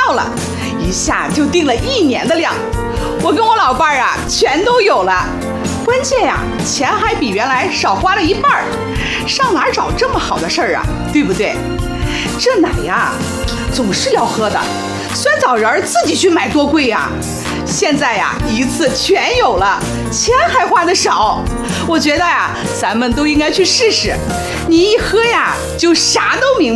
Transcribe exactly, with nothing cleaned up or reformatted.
到了，一下就订了一年的量。我跟我老伴儿啊，全都有了。关键呀，钱还比原来少花了一半，上哪儿找这么好的事儿啊？对不对？这奶呀，总是要喝的，酸枣仁自己去买多贵呀！现在呀，一次全有了，钱还花的少。我觉得呀，咱们都应该去试试。你一喝呀，就啥都明白。